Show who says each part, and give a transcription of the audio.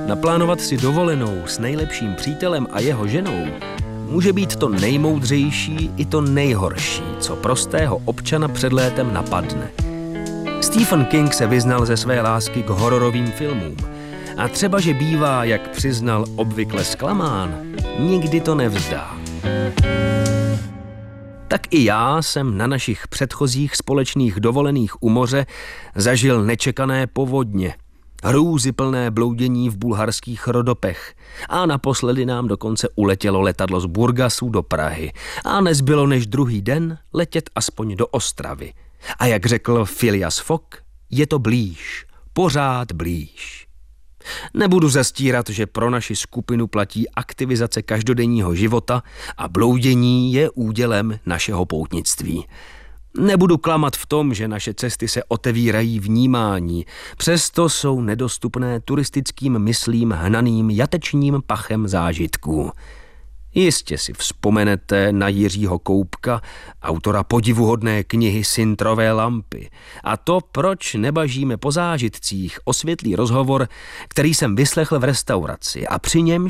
Speaker 1: Naplánovat si dovolenou s nejlepším přítelem a jeho ženou může být to nejmoudřejší i to nejhorší, co prostého občana před létem napadne. Stephen King se vyznal ze své lásky k hororovým filmům a třeba, že bývá, jak přiznal, obvykle zklamán, nikdy to nevzdá. Tak i já jsem na našich předchozích společných dovolených u moře zažil nečekané povodně, hrůzyplné bloudění v bulharských Rodopech a naposledy nám dokonce uletělo letadlo z Burgasu do Prahy a nezbylo než druhý den letět aspoň do Ostravy. A jak řekl Phileas Fogg, je to blíž, pořád blíž. Nebudu zastírat, že pro naši skupinu platí aktivizace každodenního života a bloudění je údělem našeho poutnictví. Nebudu klamat v tom, že naše cesty se otevírají vnímání, přesto jsou nedostupné turistickým myslím hnaným jatečním pachem zážitků. Jistě si vzpomenete na Jiřího Koubka, autora podivuhodné knihy Sintrové lampy. A to, proč nebažíme po zážitcích, osvětlí rozhovor, který jsem vyslechl v restauraci a při němž